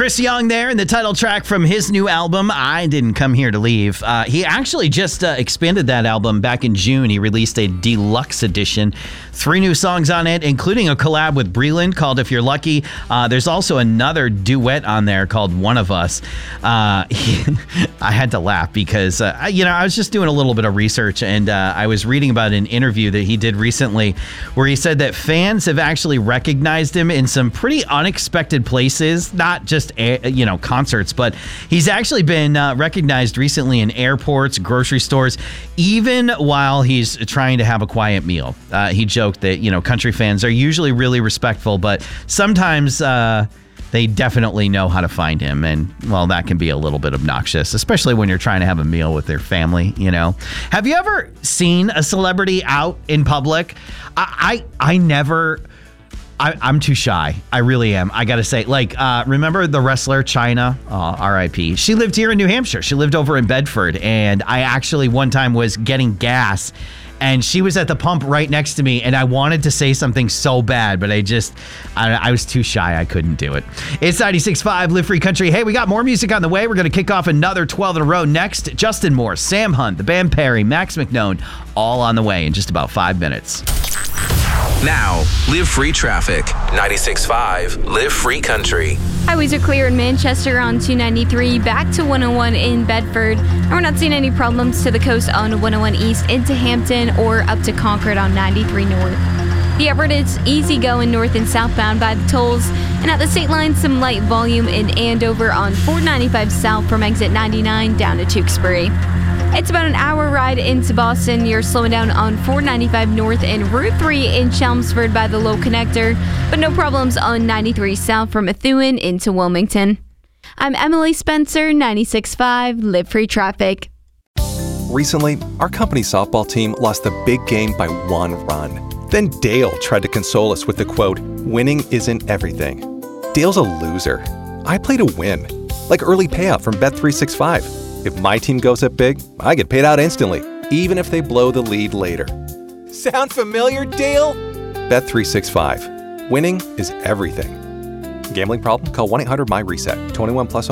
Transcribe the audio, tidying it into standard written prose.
Chris Young there in the title track from his new album, I Didn't Come Here to Leave. He actually just expanded that album back in June. He released a deluxe edition. 3 new songs on it, including a collab with Breland called If You're Lucky. There's also another duet on there called One of Us. I had to laugh because, I was just doing a little bit of research, and I was reading about an interview that he did recently where he said that fans have actually recognized him in some pretty unexpected places, not just concerts, but he's actually been recognized recently in airports, grocery stores, even while he's trying to have a quiet meal. He joked that, country fans are usually really respectful, but sometimes they definitely know how to find him. And, well, that can be a little bit obnoxious, especially when you're trying to have a meal with their family, Have you ever seen a celebrity out in public? I never... I'm too shy. I really am. I got to say, remember the wrestler Chyna? R.I.P. She lived here in New Hampshire. She lived over in Bedford. And I actually one time was getting gas and she was at the pump right next to me, and I wanted to say something so bad, but I was too shy. I couldn't do it. It's 96.5 Live Free Country. Hey, we got more music on the way. We're going to kick off another 12 in a row next. Justin Moore, Sam Hunt, The Band Perry, Max McKnone, all on the way in just about 5 minutes. Now, Live Free Traffic. 96.5 Live Free Country. Highways are clear in Manchester on 293, back to 101 in Bedford. And we're not seeing any problems to the coast on 101 East into Hampton or up to Concord on 93 North. The Everett is easy going north and southbound by the tolls. And at the state line, some light volume in Andover on 495 south from exit 99 down to Tewksbury. It's about an hour ride into Boston. You're slowing down on 495 north and Route 3 in Chelmsford by the Low Connector, but no problems on 93 south from Methuen into Wilmington. I'm Emily Spencer, 96.5 Live Free Traffic. Recently, our company softball team lost the big game by 1 run. Then Dale tried to console us with the quote, "Winning isn't everything." Dale's a loser. I play to win, like early payout from Bet365. If my team goes up big, I get paid out instantly, even if they blow the lead later. Sound familiar, Dale? Bet365. Winning is everything. Gambling problem? Call 1-800-MY-RESET. 21 plus